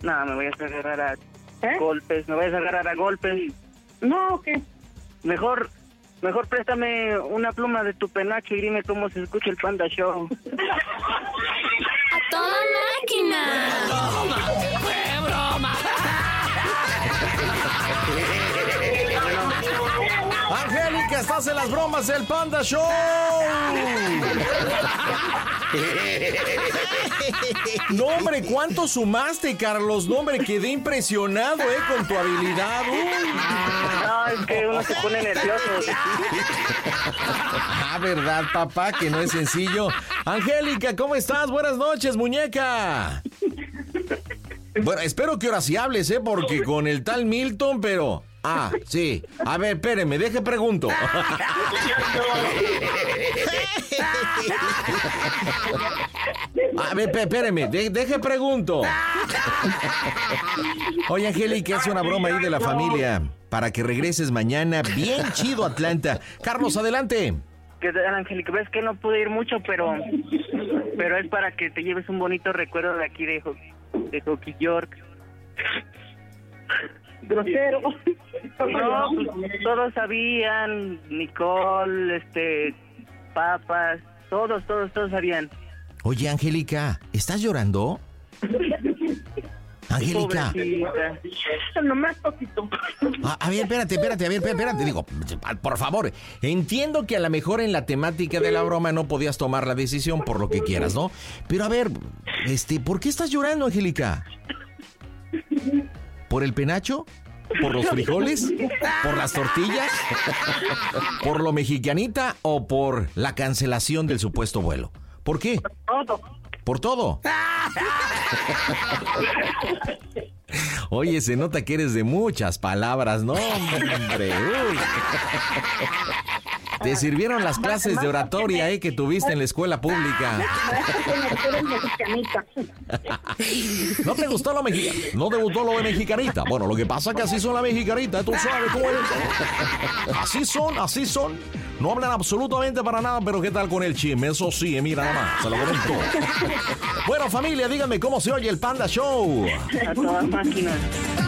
No, me voy a agarrar a golpes, me voy a agarrar a golpes. No, ¿qué? Mejor préstame una pluma de tu penacho y dime cómo se escucha el Panda Show. ¡A toda máquina! ¡Fue broma! Angélica, estás en las bromas del Panda Show. No, hombre, ¿cuánto sumaste, Carlos? No, hombre, quedé impresionado, con tu habilidad. No, es que uno se pone nervioso. Ah, ¿verdad, papá? Que no es sencillo. Angélica, ¿cómo estás? Buenas noches, muñeca. Bueno, espero que ahora sí hables, porque con el tal Milton, pero... Ah, sí. A ver, espéreme, deje pregunto. A ver, espéreme, deje pregunto. Oye, Angélica, hace una broma ahí de la familia para que regreses mañana bien chido a Atlanta. Carlos, adelante. ¿Qué tal, Angélica? Ves que no pude ir mucho, pero es para que te lleves un bonito recuerdo de aquí de Hockey York. Grosero. No, pues, todos sabían, Nicole, Papas, todos sabían. Oye, Angélica, ¿estás llorando? Angélica. Nomás poquito. A ver, espérate, digo, por favor, entiendo que a lo mejor en la temática de la broma no podías tomar la decisión por lo que quieras, ¿no? Pero a ver, ¿por qué estás llorando, Angélica? ¿Por el penacho? ¿Por los frijoles? ¿Por las tortillas? ¿Por lo mexicanita o por la cancelación del supuesto vuelo? ¿Por qué? Todo. ¿Por todo? Oye, se nota que eres de muchas palabras, ¿no, hombre? Uy. Te sirvieron las clases de oratoria, que tuviste en la escuela pública. ¿No te gustó lo mexicanita? ¿No te gustó lo de mexicanita? Bueno, lo que pasa es que así son las mexicanitas, tú sabes cómo es. Así son. No hablan absolutamente para nada, pero ¿qué tal con el chisme? Eso sí, mira nada más, se lo comento. Bueno, familia, díganme cómo se oye el Panda Show. A toda máquina.